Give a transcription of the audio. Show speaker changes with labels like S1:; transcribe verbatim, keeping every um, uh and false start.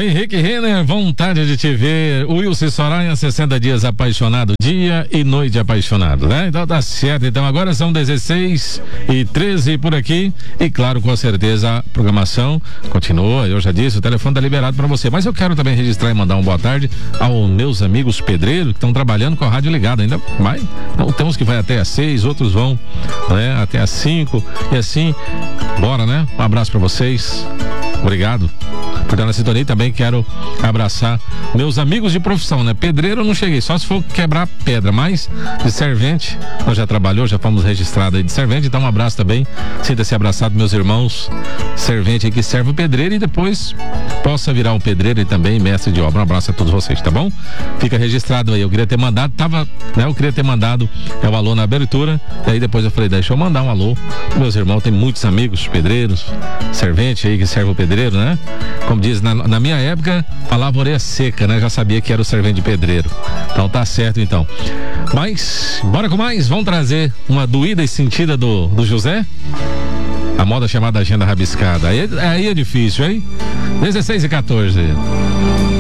S1: Henrique Renner, vontade de te ver. Wilson Soranha, sessenta dias apaixonado, dia e noite apaixonado, né? Então tá certo. Então agora são dezesseis e treze por aqui. E claro, com certeza a programação continua. Eu já disse, o telefone tá liberado para você. Mas eu quero também registrar e mandar uma boa tarde aos meus amigos pedreiros que estão trabalhando com a rádio ligada. Ainda vai. Não temos que vai até às seis, outros vão, né? Até às cinco. E assim, bora, né? Um abraço para vocês. Obrigado por estar na sintonia. Também quero abraçar meus amigos de profissão, né? Pedreiro eu não cheguei, só se for quebrar pedra, mas de servente, nós já trabalhou, já fomos registrados aí de servente, então um abraço também, sinta-se abraçado, meus irmãos, servente aí que serve o pedreiro e depois possa virar um pedreiro e também mestre de obra. Um abraço a todos vocês, tá bom? Fica registrado aí, eu queria ter mandado, tava, né? Eu queria ter mandado é o alô na abertura, e aí depois eu falei, deixa eu mandar um alô, meus irmãos, tem muitos amigos pedreiros, servente aí que serve o pedreiro, né? Como diz, na, na minha época, falava orelha seca, né? Já sabia que era o servente de pedreiro. Então tá certo, então. Mas, bora com mais? Vamos trazer uma doída e sentida do, do José? A moda chamada agenda rabiscada. Aí, aí é difícil, hein? dezesseis e quatorze.